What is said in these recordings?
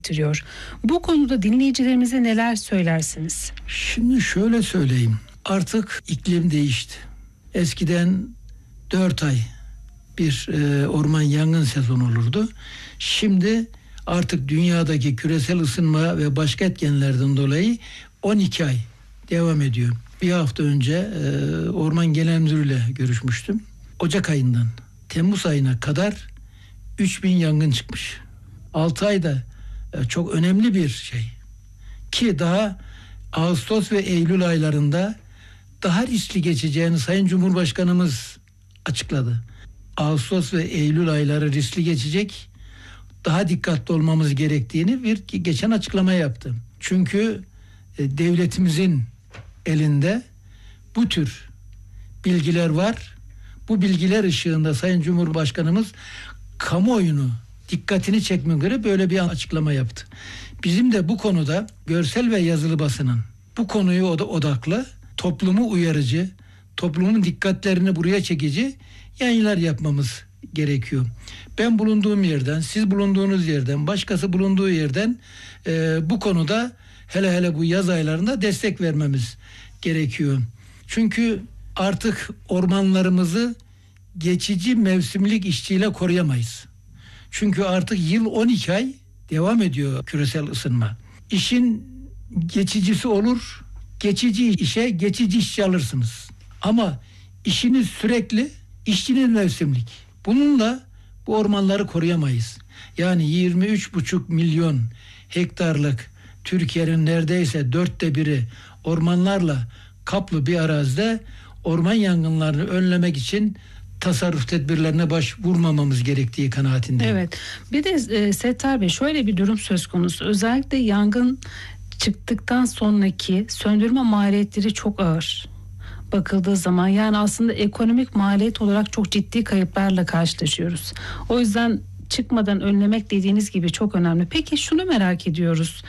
getiriyor. Bu konuda dinleyicilerimize neler söylersiniz? Şimdi şöyle söyleyeyim. Artık iklim değişti. Eskiden 4 ay bir orman yangın sezonu olurdu. Şimdi artık dünyadaki küresel ısınma ve başka etkenlerden dolayı 12 ay devam ediyor. Bir hafta önce Orman Genel Müdürü'yle görüşmüştüm. Ocak ayından Temmuz ayına kadar 3000 yangın çıkmış. 6 ayda çok önemli bir şey. Ki daha Ağustos ve Eylül aylarında daha riskli geçeceğini Sayın Cumhurbaşkanımız açıkladı. Ağustos ve Eylül ayları riskli geçecek, daha dikkatli olmamız gerektiğini bir geçen açıklama yaptı. Çünkü devletimizin elinde bu tür bilgiler var. Bu bilgiler ışığında Sayın Cumhurbaşkanımız kamuoyunu dikkatini çekmek üzere böyle bir açıklama yaptı. Bizim de bu konuda görsel ve yazılı basının bu konuyu odaklı, toplumu uyarıcı, toplumun dikkatlerini buraya çekici yayınlar yapmamız gerekiyor. Ben bulunduğum yerden, siz bulunduğunuz yerden, başkası bulunduğu yerden bu konuda hele bu yaz aylarında destek vermemiz gerekiyor. Çünkü artık ormanlarımızı geçici mevsimlik işçiyle koruyamayız. Çünkü artık yıl 12 ay devam ediyor küresel ısınma. İşin geçicisi olur, geçici işe geçici işçi alırsınız. Ama işiniz sürekli, işçiniz mevsimlik. Bununla bu ormanları koruyamayız. Yani 23,5 milyon hektarlık Türkiye'nin neredeyse 1/4'ü ormanlarla kaplı bir arazide orman yangınlarını önlemek için tasarruf tedbirlerine başvurmamamız gerektiği kanaatindeyim. Evet. Bir de Settar Bey, şöyle bir durum söz konusu. Özellikle yangın çıktıktan sonraki söndürme maliyetleri çok ağır. Bakıldığı zaman yani aslında ekonomik maliyet olarak çok ciddi kayıplarla karşılaşıyoruz. O yüzden çıkmadan önlemek dediğiniz gibi çok önemli. Peki şunu merak ediyoruz.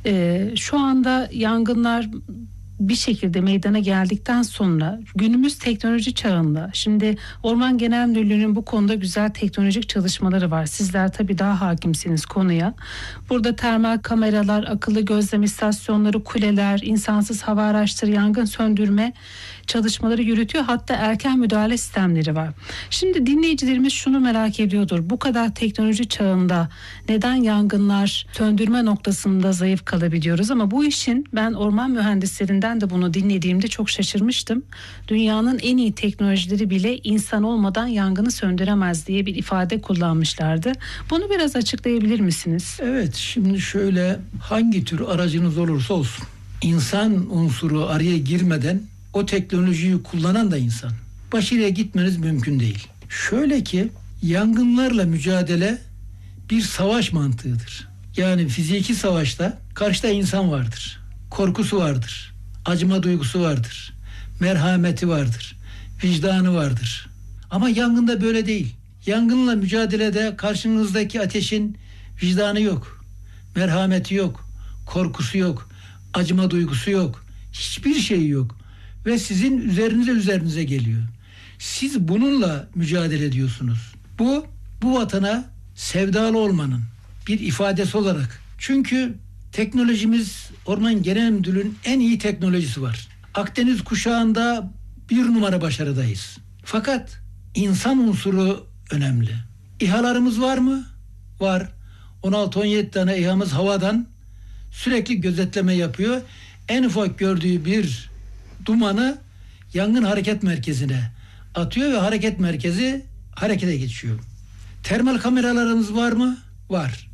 Şu anda yangınlar bir şekilde meydana geldikten sonra günümüz teknoloji çağında, şimdi Orman Genel Müdürlüğü'nün bu konuda güzel teknolojik çalışmaları var. Sizler tabii daha hakimsiniz konuya. Burada termal kameralar, akıllı gözlem istasyonları, kuleler, insansız hava araçları, yangın söndürme çalışmaları yürütüyor. Hatta erken müdahale sistemleri var. Şimdi dinleyicilerimiz şunu merak ediyordur. Bu kadar teknoloji çağında neden yangınlar söndürme noktasında zayıf kalabiliyoruz? Ama bu işin, ben orman mühendislerinden de bunu dinlediğimde çok şaşırmıştım. Dünyanın en iyi teknolojileri bile insan olmadan yangını söndüremez diye bir ifade kullanmışlardı. Bunu biraz açıklayabilir misiniz? Evet, şimdi şöyle, hangi tür aracınız olursa olsun, insan unsuru araya girmeden o teknolojiyi kullanan da insan. Başarıya gitmeniz mümkün değil. Şöyle ki, yangınlarla mücadele bir savaş mantığıdır. Yani fiziki savaşta karşıda insan vardır. Korkusu vardır. Acıma duygusu vardır. Merhameti vardır. Vicdanı vardır. Ama yangında böyle değil. Yangınla mücadelede karşınızdaki ateşin vicdanı yok. Merhameti yok. Korkusu yok. Acıma duygusu yok. Hiçbir şey yok. Ve sizin üzerinize geliyor. Siz bununla mücadele ediyorsunuz. Bu vatana sevdalı olmanın bir ifadesi olarak. Çünkü teknolojimiz, Orman Genel Müdürlüğü'nün en iyi teknolojisi var. Akdeniz kuşağında 1 numara başarıdayız. Fakat insan unsuru önemli. İHA'larımız var mı? Var. 16-17 tane İHA'mız havadan sürekli gözetleme yapıyor. En ufak gördüğü bir dumanı yangın hareket merkezine atıyor ve hareket merkezi harekete geçiyor. Termal kameralarımız var mı? Var.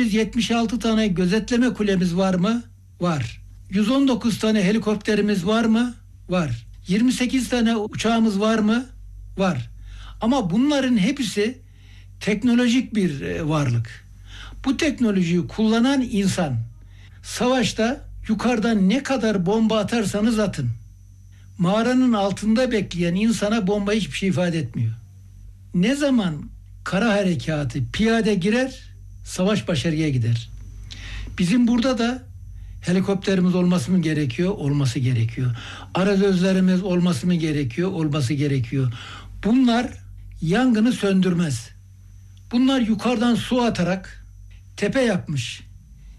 776 tane gözetleme kulemiz var mı? Var. 119 tane helikopterimiz var mı? Var. 28 tane uçağımız var mı? Var. Ama bunların hepsi teknolojik bir varlık. Bu teknolojiyi kullanan insan. Savaşta yukarıdan ne kadar bomba atarsanız atın, mağaranın altında bekleyen insana bomba hiçbir şey ifade etmiyor. Ne zaman kara harekatı piyade girer, savaş başarıya gider. Bizim burada da helikopterimiz olması mı gerekiyor? Olması gerekiyor. Arazözlerimiz olması mı gerekiyor? Olması gerekiyor. Bunlar yangını söndürmez. Bunlar yukarıdan su atarak tepe yapmış,